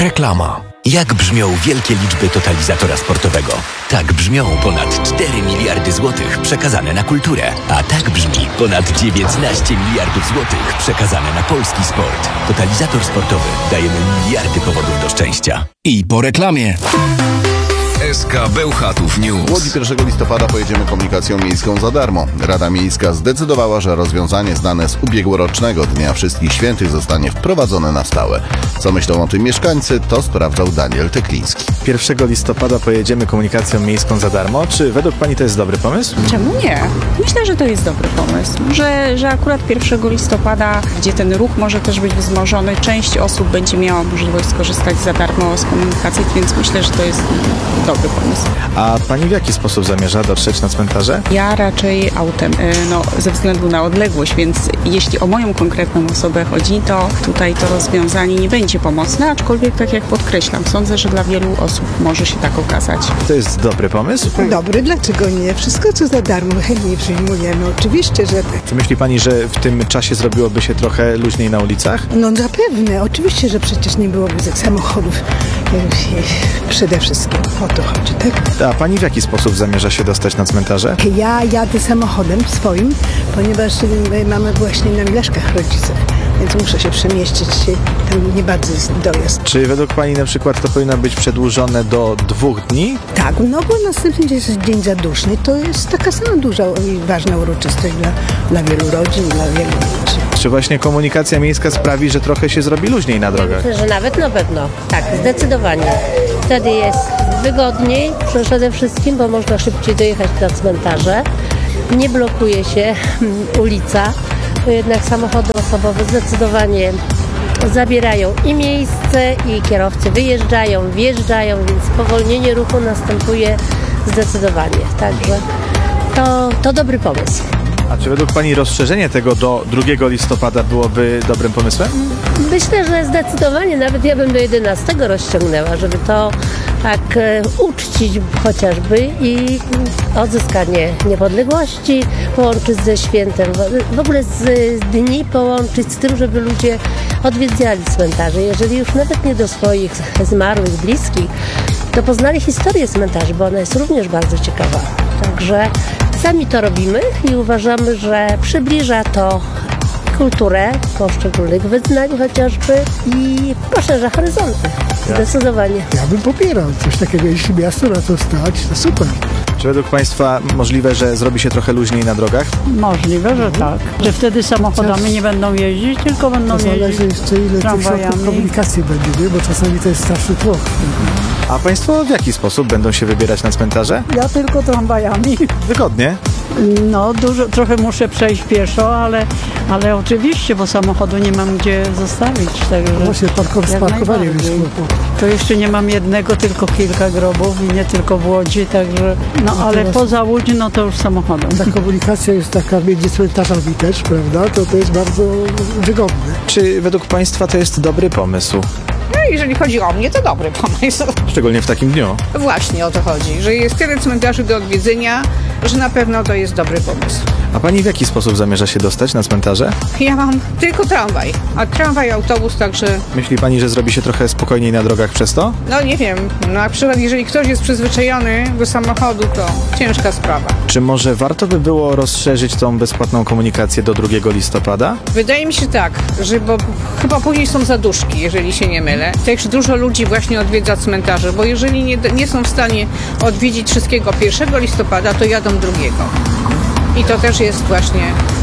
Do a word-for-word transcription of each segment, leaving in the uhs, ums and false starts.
Reklama. Jak brzmią wielkie liczby totalizatora sportowego? Tak brzmią ponad cztery miliardy złotych przekazane na kulturę. A tak brzmi ponad dziewiętnaście miliardów złotych przekazane na polski sport. Totalizator sportowy. Dajemy miliardy powodów do szczęścia. I po reklamie. S K Bełchatów News. W Łodzi pierwszego listopada pojedziemy komunikacją miejską za darmo. Rada Miejska zdecydowała, że rozwiązanie znane z ubiegłorocznego Dnia Wszystkich Świętych zostanie wprowadzone na stałe. Co myślą o tym mieszkańcy, to sprawdzał Daniel Tekliński. pierwszego listopada pojedziemy komunikacją miejską za darmo. Czy według Pani to jest dobry pomysł? Czemu nie? Myślę, że to jest dobry pomysł. Że, że akurat pierwszego listopada, gdzie ten ruch może też być wzmożony, część osób będzie miała możliwość skorzystać za darmo z komunikacji, więc myślę, że to jest dobry pomysł. A Pani w jaki sposób zamierza dotrzeć na cmentarze? Ja raczej autem, no, ze względu na odległość, więc jeśli o moją konkretną osobę chodzi, to tutaj to rozwiązanie nie będzie pomocne, aczkolwiek tak jak podkreślam, sądzę, że dla wielu osób może się tak okazać. To jest dobry pomysł? Dobry, dlaczego nie? Wszystko co za darmo chętnie przyjmujemy, oczywiście, że tak. Czy myśli Pani, że w tym czasie zrobiłoby się trochę luźniej na ulicach? No zapewne, oczywiście, że przecież nie byłoby tych samochodów przede wszystkim. O to chodzi, tak? A Pani w jaki sposób zamierza się dostać na cmentarze? Ja jadę samochodem swoim, ponieważ mamy właśnie na Mileszkach rodziców, więc muszę się przemieścić, tam nie bardzo jest dojazd. Czy według Pani na przykład to powinno być przedłużone do dwóch dni? Tak, no bo następny dzień jest dzień zaduszny, to jest taka sama duża i ważna uroczystość dla, dla wielu rodzin, dla wielu ludzi. Czy właśnie komunikacja miejska sprawi, że trochę się zrobi luźniej na drogach? Myślę, że nawet na pewno. Tak, zdecydowanie. Wtedy jest wygodniej przede wszystkim, bo można szybciej dojechać na cmentarze. Nie blokuje się ulica, bo jednak samochody osobowe zdecydowanie zabierają i miejsce, i kierowcy wyjeżdżają, wjeżdżają, więc spowolnienie ruchu następuje zdecydowanie. Także to, to dobry pomysł. A czy według Pani rozszerzenie tego do drugiego listopada byłoby dobrym pomysłem? Myślę, że zdecydowanie, nawet ja bym do jedenastego rozciągnęła, żeby to tak e, uczcić chociażby i odzyskanie niepodległości połączyć ze świętem, w ogóle z dni połączyć z tym, żeby ludzie odwiedzali cmentarze. Jeżeli już nawet nie do swoich zmarłych, bliskich, to poznali historię cmentarzy, bo ona jest również bardzo ciekawa. Także sami to robimy i uważamy, że przybliża to kulturę poszczególnych wyznań chociażby i poszerza horyzonty. Zdecydowanie. Ja bym popierał coś takiego, jeśli miasto na to stać, to super. Czy według Państwa możliwe, że zrobi się trochę luźniej na drogach? Możliwe, że tak. Że wtedy samochodami nie będą jeździć, tylko będą to jeździć jeszcze ile tych środków komunikacji będzie, nie? Bo czasami to jest straszny tłok. A Państwo w jaki sposób będą się wybierać na cmentarze? Ja tylko tramwajami. Wygodnie? No, dużo, trochę muszę przejść pieszo, ale, ale oczywiście, bo samochodu nie mam gdzie zostawić. Także no właśnie parkow- z parkowaniem jest kłopot. To jeszcze nie mam jednego, tylko kilka grobów i nie tylko w Łodzi, także no, no ale poza Łódź, no to już samochodem. Ta komunikacja jest taka między cmentarzami też, prawda? To to jest bardzo wygodne. Czy według Państwa to jest dobry pomysł? No, jeżeli chodzi o mnie, to dobry pomysł. Szczególnie w takim dniu. Właśnie o to chodzi, że jest tyle cmentarzy do odwiedzenia, że na pewno to jest dobry pomysł. A Pani w jaki sposób zamierza się dostać na cmentarze? Ja mam tylko tramwaj, a tramwaj, autobus, także... Myśli Pani, że zrobi się trochę spokojniej na drogach przez to? No nie wiem, no, na przykład jeżeli ktoś jest przyzwyczajony do samochodu, to ciężka sprawa. Czy może warto by było rozszerzyć tą bezpłatną komunikację do drugiego listopada? Wydaje mi się tak, że bo chyba później są zaduszki, jeżeli się nie mylę. Też dużo ludzi właśnie odwiedza cmentarze, bo jeżeli nie, nie są w stanie odwiedzić wszystkiego pierwszego listopada, to jadą drugiego. I to też jest właśnie...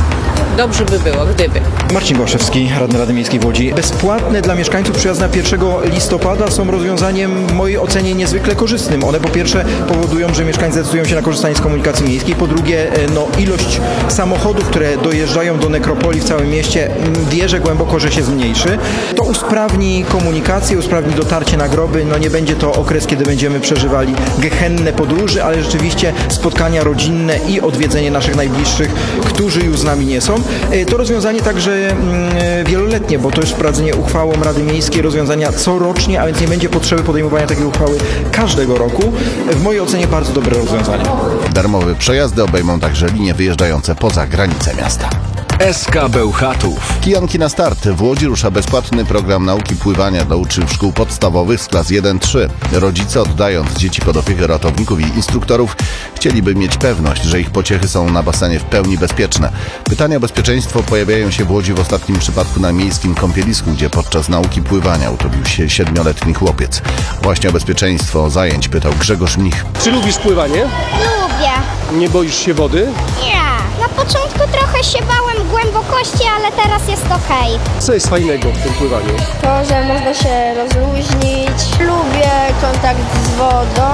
Dobrze by było, gdyby. Marcin Gołaszewski, radny Rady Miejskiej w Łodzi. Bezpłatne dla mieszkańców przyjazne pierwszego listopada są rozwiązaniem w mojej ocenie niezwykle korzystnym. One po pierwsze powodują, że mieszkańcy decydują się na korzystanie z komunikacji miejskiej. Po drugie, no, ilość samochodów, które dojeżdżają do nekropolii w całym mieście, wierzę głęboko, że się zmniejszy. To usprawni komunikację, usprawni dotarcie na groby. No nie będzie to okres, kiedy będziemy przeżywali gehenne podróży, ale rzeczywiście spotkania rodzinne i odwiedzenie naszych najbliższych, którzy już z nami nie są. To rozwiązanie także wieloletnie, bo to jest wprowadzenie uchwałą Rady Miejskiej rozwiązania corocznie, a więc nie będzie potrzeby podejmowania takiej uchwały każdego roku. W mojej ocenie bardzo dobre rozwiązanie. Darmowe przejazdy obejmą także linie wyjeżdżające poza granice miasta. S K Bełchatów. Kijanki na start. W Łodzi rusza bezpłatny program nauki pływania dla uczniów szkół podstawowych z klas jeden trzy. Rodzice, oddając dzieci pod opiekę ratowników i instruktorów, chcieliby mieć pewność, że ich pociechy są na basenie w pełni bezpieczne. Pytania o bezpieczeństwo pojawiają się w Łodzi w ostatnim przypadku na miejskim kąpielisku, gdzie podczas nauki pływania utopił się siedmioletni chłopiec. Właśnie o bezpieczeństwo zajęć pytał Grzegorz Mnich. Czy lubisz pływanie? Lubię. Nie boisz się wody? Nie. Na początku trochę się bałem głębokości, ale teraz jest okej. Co jest fajnego w tym pływaniu? To, że można się rozluźnić. Lubię kontakt z wodą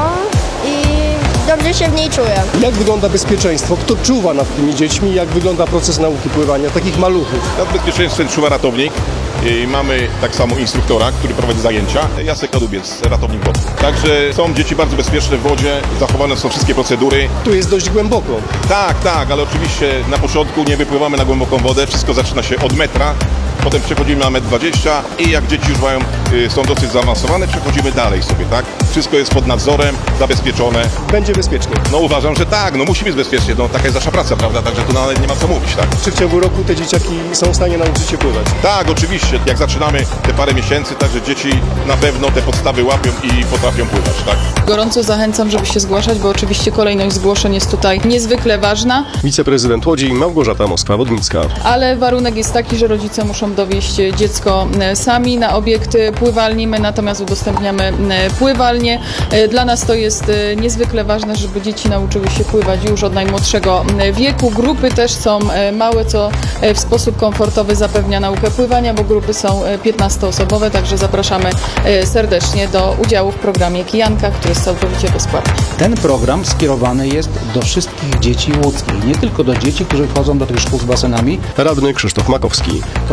i dobrze się w niej czuję. Jak wygląda bezpieczeństwo? Kto czuwa nad tymi dziećmi? Jak wygląda proces nauki pływania, takich maluchów? Nad bezpieczeństwem czuwa ratownik. I mamy tak samo instruktora, który prowadzi zajęcia. Jacek Kadubiec, ratownik wodny. Także są dzieci bardzo bezpieczne w wodzie, zachowane są wszystkie procedury. Tu jest dość głęboko. Tak, tak, ale oczywiście na początku nie wypływamy na głęboką wodę, wszystko zaczyna się od metra. Potem przechodzimy na metr dwadzieścia i jak dzieci już mają, y, są dosyć zaawansowane, przechodzimy dalej sobie, tak? Wszystko jest pod nadzorem, zabezpieczone. Będzie bezpiecznie. No uważam, że tak, no musi być bezpiecznie, no taka jest nasza praca, prawda? Także tu nawet nie ma co mówić, tak? Czy w ciągu roku te dzieciaki są w stanie nauczyć się pływać? Tak, oczywiście. Jak zaczynamy te parę miesięcy, także dzieci na pewno te podstawy łapią i potrafią pływać, tak? Gorąco zachęcam, żeby się zgłaszać, bo oczywiście kolejność zgłoszeń jest tutaj niezwykle ważna. Wiceprezydent Łodzi Małgorzata Moskwa-Wodnicka. Ale warunek jest taki, że rodzice muszą dowieźć dziecko sami na obiekt pływalni. My natomiast udostępniamy pływalnię. Dla nas to jest niezwykle ważne, żeby dzieci nauczyły się pływać już od najmłodszego wieku. Grupy też są małe, co w sposób komfortowy zapewnia naukę pływania, bo grupy są piętnastoosobowe, także zapraszamy serdecznie do udziału w programie Kijanka, który jest całkowicie bezpłatny. Ten program skierowany jest do wszystkich dzieci łódzkich, nie tylko do dzieci, którzy wchodzą do tych szkół z basenami. Radny Krzysztof Makowski.